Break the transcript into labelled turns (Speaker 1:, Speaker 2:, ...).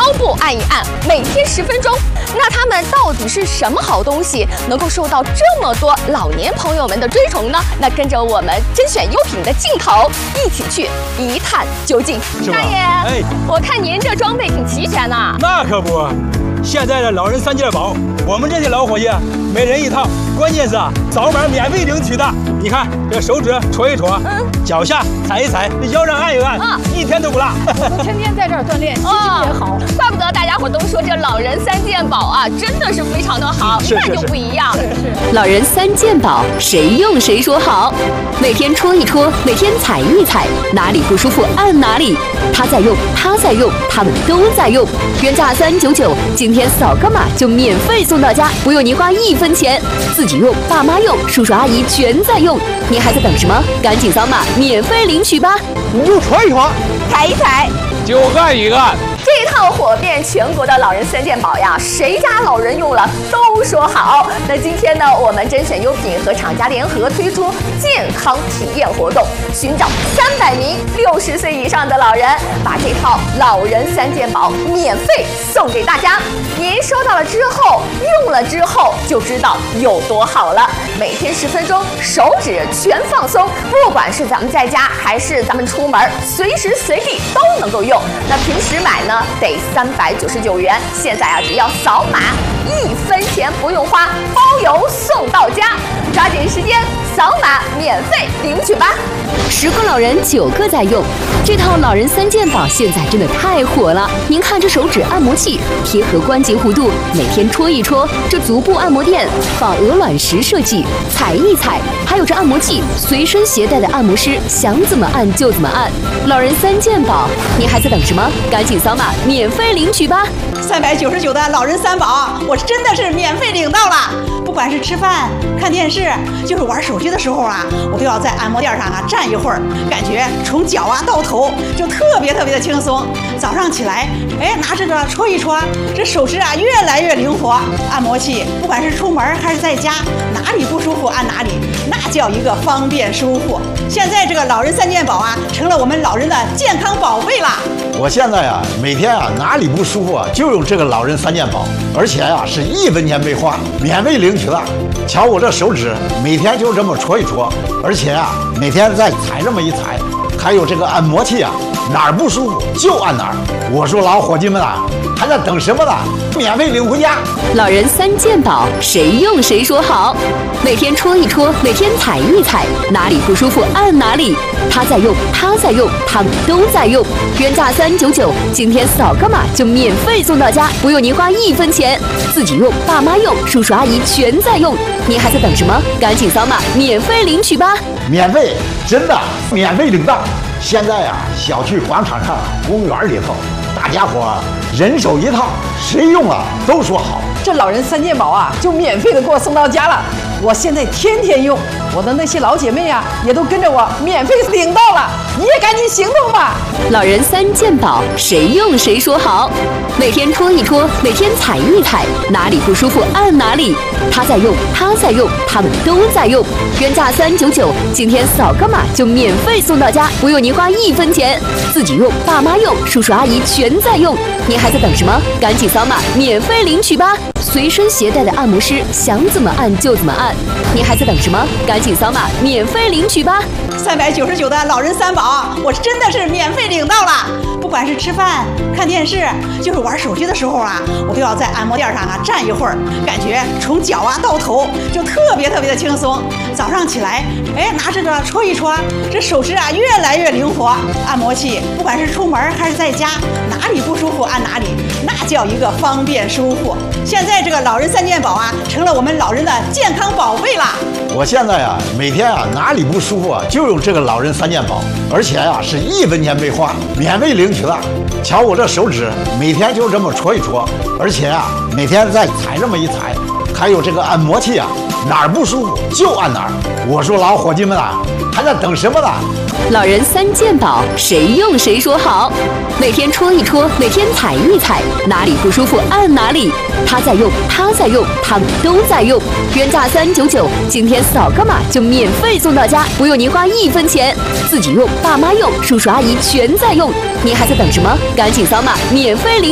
Speaker 1: 部按一按，每天10分钟。那它们到底是什么好东西，能够受到这么多老年朋友们的追崇呢？那跟着我们甄选优品的镜头，一起去一探究竟。大爷，
Speaker 2: 哎，
Speaker 1: 我看您这装备挺齐全呐。
Speaker 2: 那可不，现在的老人3件宝，我们这些老伙计每人一套，关键是扫码免费领取的。你看这手指戳一戳，脚下踩一踩，腰上按一按，一天都不落。
Speaker 3: 我天天在这儿锻炼，心情也好。
Speaker 1: 怪不得大家伙都说这老人3件宝啊，真的是非常的好，一看就不一样。
Speaker 4: 老人3件宝，谁用谁说好。每天戳一戳，每天踩一踩，哪里不舒服按哪里。他在用，他在用，他们都在用。原价399，今天扫个码就免费送到家，不用您花1分钱。自己用，爸妈用，叔叔阿姨全在用。您还在等什么？赶紧扫码免费领取吧！
Speaker 2: 你就戳一戳，
Speaker 1: 踩一踩，
Speaker 5: 就按一按。
Speaker 1: 这套火遍全国的老人3件宝呀，谁家老人用了都说好。那今天呢，我们甄选优品和厂家联合推出健康体验活动，寻找300名60岁以上的老人，把这套老人3件宝免费送给大家。您收到了之后，用了之后就知道有多好了。每天10分钟，手指全放松，不管是咱们在家还是咱们出门，随时随地都能够用。那平时买呢得399元，现在啊只要扫码1分钱不用花，包邮送到家。抓紧时间扫码免费领取吧
Speaker 4: ！10个老人9个在用，这套老人3件宝现在真的太火了。您看这手指按摩器，贴合关节弧度，每天戳一戳；这足部按摩垫，仿鹅卵石设计，踩一踩；还有这按摩器，随身携带的按摩师想怎么按就怎么按。老人3件宝，您还在等什么？赶紧扫码免费领取吧
Speaker 3: ！399的老人3宝，我真的是免费领到了。不管是吃饭、看电视，就是玩手机的时候啊，我都要在按摩垫上站一会儿，感觉从脚到头就特别的轻松。早上起来，拿这个戳一戳，这手指啊越来越灵活。按摩器不管是出门还是在家，哪里不舒服按哪里，那叫一个方便舒服。现在这个老人3件宝啊，成了我们老人的健康宝贝啦。
Speaker 6: 我现在啊，每天啊哪里不舒服啊，就用这个老人3件宝，而且啊是1分钱没花，免费领取的。瞧我这手指，每天就这么戳一戳，而且啊每天再踩这么一踩，还有这个按摩器啊，哪儿不舒服就按哪儿。我说老伙计们啊，还在等什么呢？免费领回家！
Speaker 4: 老人3件宝，谁用谁说好。每天戳一戳，每天踩一踩，哪里不舒服按哪里。他在用，他在用，他们都在用。原价399，今天扫个码就免费送到家，不用您花1分钱。自己用，爸妈用，叔叔阿姨全在用。您还在等什么？赶紧扫码免费领取吧！
Speaker 6: 免费，真的免费领到。现在啊，小区广场上、公园里头，大家伙人手一套，谁用了都说好。
Speaker 3: 这老人3件宝啊，就免费的给我送到家了。我现在天天用，我的那些老姐妹啊，也都跟着我免费领到了。你也赶紧行动吧！
Speaker 4: 老人3件宝，谁用谁说好。每天戳一戳，每天踩一踩，哪里不舒服按哪里。他在用，他在用，他们都在用。原价399，今天扫个码就免费送到家，不用您花1分钱。自己用，爸妈用，叔叔阿姨全在用。您还在等什么？赶紧扫码免费领取吧！随身携带的按摩师想怎么按就怎么按。您还在等什么？赶紧扫码免费领取吧
Speaker 3: ！399的老人3宝，我真的是免费领到了。不管是吃饭、看电视，就是玩手机的时候啊，我都要在按摩垫上站一会儿，感觉从脚到头就特别的轻松。早上起来，拿这个戳一戳，这手指啊越来越灵活。按摩器不管是出门还是在家，哪里不舒服按哪里，那叫一个方便舒服。现在这个老人3件宝啊，成了我们老人的健康宝贝啦。
Speaker 6: 我现在啊，每天啊哪里不舒服啊，就用这个老人3件宝，而且啊是1分钱没花，免费领取的。瞧我这手指，每天就这么戳一戳，而且啊每天再踩这么一踩，还有这个按摩器啊，哪儿不舒服就按哪儿。我说老伙计们啊，还在等什么呢？
Speaker 4: 老人3件宝，谁用谁说好。每天戳一戳，每天踩一踩，哪里不舒服按哪里。他在用，他在用，他们都在用。原价399，今天扫个码就免费送到家，不用您花1分钱。自己用，爸妈用，叔叔阿姨全在用。您还在等什么？赶紧扫码免费领。